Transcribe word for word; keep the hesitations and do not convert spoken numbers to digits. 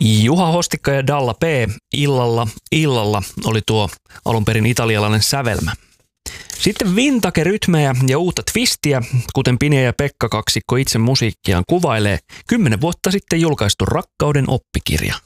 Juha Hostikka ja Dalla P. Illalla, illalla oli tuo alun perin italialainen sävelmä. Sitten vintage-rytmejä ja uutta twistiä, kuten Pinja ja Pekka kaksikko itse musiikkiaan kuvailee kymmenen vuotta sitten julkaistu Rakkauden oppikirja.